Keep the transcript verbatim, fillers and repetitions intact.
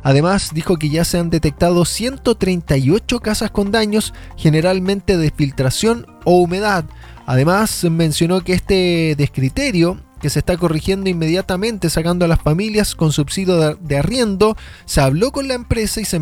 Además, dijo que ya se han detectado ciento treinta y ocho casas con daños, generalmente de filtración o humedad. Además, mencionó que este descriterio, que se está corrigiendo inmediatamente sacando a las familias con subsidio de, de arriendo, se habló con la empresa y se